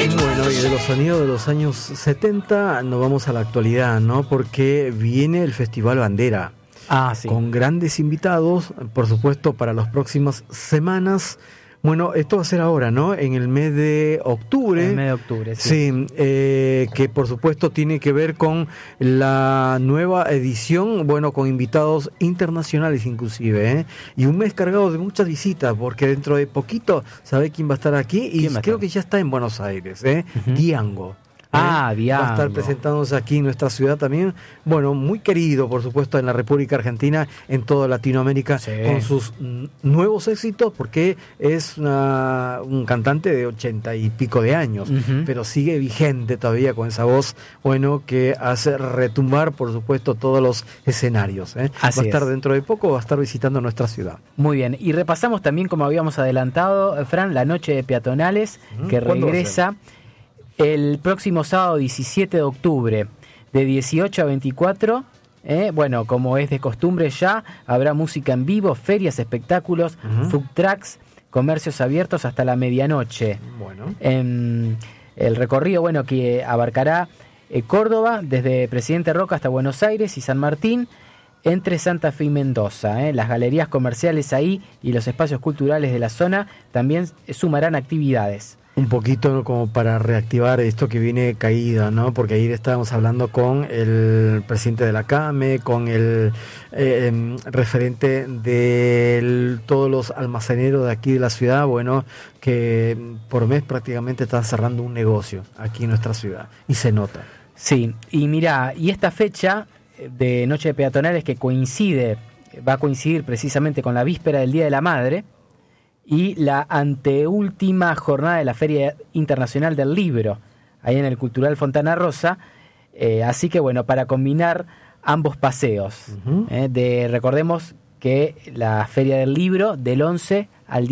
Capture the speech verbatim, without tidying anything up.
Bueno, y de los sonidos de los años setenta nos vamos a la actualidad, ¿no? Porque viene el Festival Bandera. Ah, sí. Con grandes invitados, por supuesto, para las próximas semanas. Bueno, esto va a ser ahora, ¿no? En el mes de octubre. En el mes de octubre, sí. Sí, eh, que por supuesto tiene que ver con la nueva edición, bueno, con invitados internacionales inclusive, ¿eh? Y un mes cargado de muchas visitas, porque dentro de poquito, ¿sabe quién va a estar aquí? Y creo que ya está en Buenos Aires, ¿eh? Uh-huh. Diango. Ah, ¿Eh? Diango. Va a estar presentándose aquí en nuestra ciudad también. Bueno, muy querido, por supuesto, en la República Argentina, en toda Latinoamérica, sí, con sus n- nuevos éxitos, porque es una, un cantante de ochenta y pico de años, uh-huh, pero sigue vigente todavía con esa voz, bueno, que hace retumbar, por supuesto, todos los escenarios. ¿eh? Va a estar es. dentro de poco, va a estar visitando nuestra ciudad. Muy bien, y repasamos también, como habíamos adelantado, Fran, la noche de peatonales, uh-huh, que regresa el próximo sábado diecisiete de octubre, de dieciocho a veinticuatro. Eh, bueno, como es de costumbre ya, habrá música en vivo, ferias, espectáculos, uh-huh, food trucks, comercios abiertos hasta la medianoche. Bueno. Eh, el recorrido, bueno, que abarcará eh, Córdoba, desde Presidente Roca hasta Buenos Aires y San Martín, entre Santa Fe y Mendoza. Eh. Las galerías comerciales ahí y los espacios culturales de la zona también sumarán actividades. Un poquito como para reactivar esto que viene caído, ¿no? Porque ayer estábamos hablando con el presidente de la CAME, con el eh, referente de todos los almaceneros de aquí de la ciudad, bueno, que por mes prácticamente están cerrando un negocio aquí en nuestra ciudad, y se nota. Sí, y mira, y esta fecha de Noche de Peatonales que coincide, va a coincidir precisamente con la víspera del Día de la Madre, y la anteúltima jornada de la Feria Internacional del Libro, ahí en el Cultural Fontana Rosa. Eh, así que bueno, para combinar ambos paseos, uh-huh, eh, de, recordemos que la Feria del Libro del once